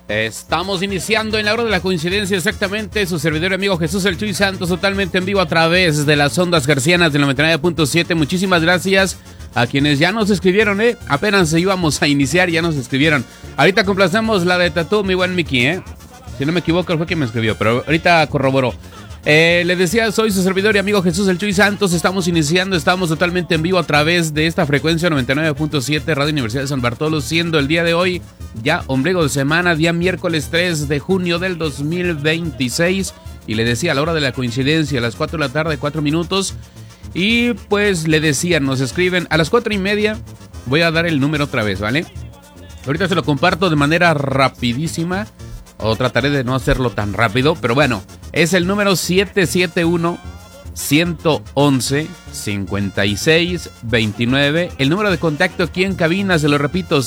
Estamos iniciando en la hora de la coincidencia, exactamente. Su servidor y amigo Jesús el Chuy Santos, totalmente en vivo a través de las ondas hercianas del 99.7. Muchísimas gracias a quienes ya nos escribieron, apenas íbamos a iniciar, ya nos escribieron. Ahorita complacemos la de Tatú, mi buen Mickey, Si no me equivoco, fue quien me escribió, pero ahorita corroboró. Le decía, soy su servidor y amigo Jesús el Chuy Santos. Estamos iniciando, estamos totalmente en vivo a través de esta frecuencia 99.7 Radio Universidad de San Bartolo, siendo el día de hoy ya ombligo de semana, día miércoles 3 de junio del 2026. Y le decía, a la hora de la coincidencia, a las 4 de la tarde, 4 minutos. Y pues le decía, nos escriben a las 4:30. Voy a dar el número otra vez, ¿vale? Ahorita se lo comparto de manera rapidísima, o trataré de no hacerlo tan rápido, pero bueno, es el número 771-111-5629. El número de contacto aquí en cabina, se lo repito,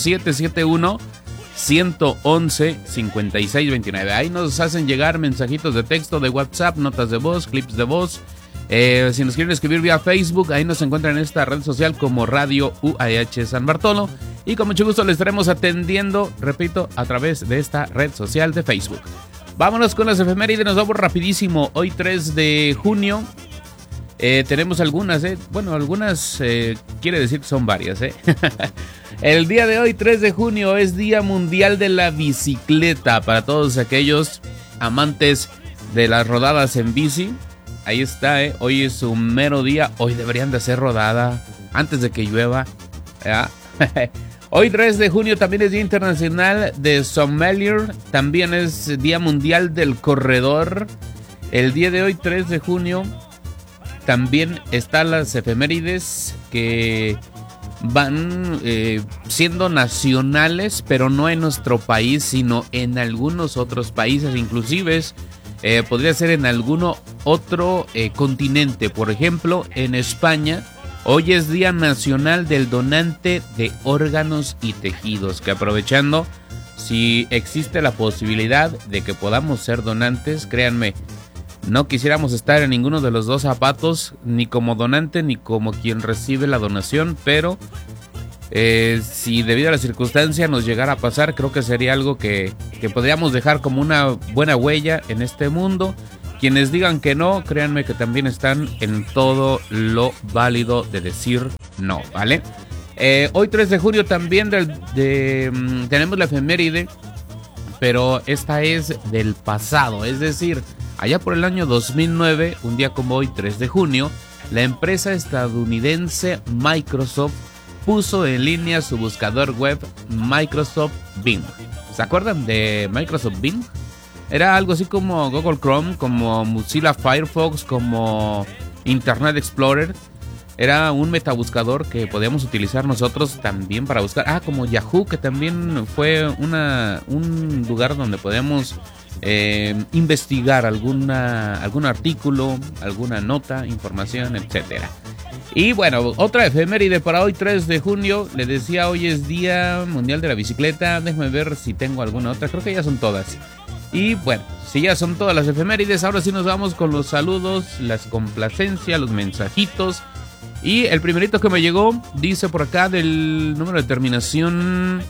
771-111-5629. Ahí nos hacen llegar mensajitos de texto, de WhatsApp, notas de voz, clips de voz. Si nos quieren escribir vía Facebook, ahí nos encuentran en esta red social como Radio UAH San Bartolo. Y con mucho gusto les estaremos atendiendo, repito, a través de esta red social de Facebook. Vámonos con las efemérides, nos vamos rapidísimo. Hoy 3 de junio, tenemos algunas, bueno, algunas quiere decir que son varias, El día de hoy, 3 de junio, es Día Mundial de la Bicicleta. Para todos aquellos amantes de las rodadas en bici, ahí está, hoy es su mero día. Hoy deberían de hacer rodada antes de que llueva, ¿ya? Hoy 3 de junio también es Día Internacional de Sommelier. También es Día Mundial del Corredor. El día de hoy, 3 de junio, también están las efemérides que van siendo nacionales, pero no en nuestro país, sino en algunos otros países, inclusive podría ser en alguno otro continente. Por ejemplo, en España, hoy es Día Nacional del Donante de Órganos y Tejidos, que aprovechando, si existe la posibilidad de que podamos ser donantes, créanme, no quisiéramos estar en ninguno de los dos zapatos, ni como donante ni como quien recibe la donación, pero si debido a la circunstancia nos llegara a pasar, creo que sería algo que podríamos dejar como una buena huella en este mundo. Quienes digan que no, créanme que también están en todo lo válido de decir no, ¿vale? Hoy 3 de junio también tenemos la efeméride, pero esta es del pasado, es decir, allá por el año 2009, un día como hoy, 3 de junio, la empresa estadounidense Microsoft puso en línea su buscador web Microsoft Bing. ¿Se acuerdan de Microsoft Bing? Era algo así como Google Chrome, como Mozilla Firefox, como Internet Explorer. Era un metabuscador que podíamos utilizar nosotros también para buscar. Como Yahoo, que también fue un lugar donde podemos investigar algún artículo, alguna nota, información, etcétera. Y bueno, otra efeméride para hoy 3 de junio. Le decía, hoy es Día Mundial de la Bicicleta. Déjame ver si tengo alguna otra. Creo que ya son todas. Y bueno, si ya son todas las efemérides, ahora sí nos vamos con los saludos, las complacencias, los mensajitos. Y el primerito que me llegó dice por acá del número de terminación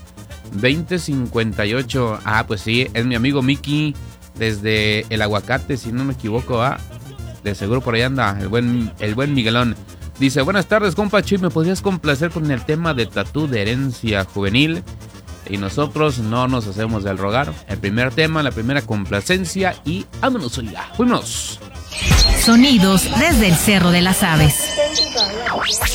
2058. Pues sí, es mi amigo Mickey desde El Aguacate, si no me equivoco. De seguro por ahí anda el buen Miguelón. Dice, buenas tardes, compa Chuy, ¿me podrías complacer con el tema de Tatú de herencia juvenil? Y nosotros no nos hacemos del rogar. El primer tema, la primera complacencia y vámonos, oiga, fuimos. Sonidos desde el Cerro de las Aves.